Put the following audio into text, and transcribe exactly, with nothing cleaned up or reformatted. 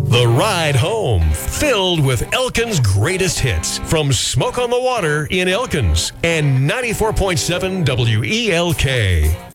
The Ride Home, filled with Elkins' greatest hits from Smoke on the Water in Elkins and ninety-four point seven W E L K.